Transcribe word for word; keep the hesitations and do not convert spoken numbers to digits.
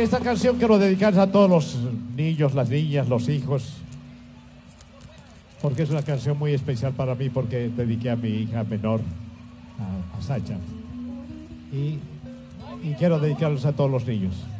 esta canción quiero dedicarse a todos los niños, las niñas, los hijos, porque es una canción muy especial para mí, porque dediqué a mi hija menor, a, a Sacha, y, y quiero dedicarlos a todos los niños.